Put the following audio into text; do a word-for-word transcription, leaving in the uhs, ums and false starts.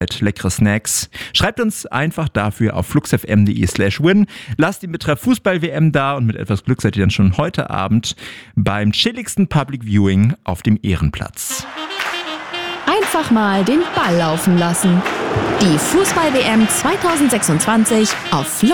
leckere Snacks. Schreibt uns einfach dafür auf fluxfm.de slash win. Lasst den Betreff Fußball-W M da und mit etwas Glück seid ihr dann schon heute Abend beim chilligsten Public Viewing auf dem Ehrenplatz. Einfach mal den Ball laufen lassen. Die Fußball-W M zwanzig sechsundzwanzig auf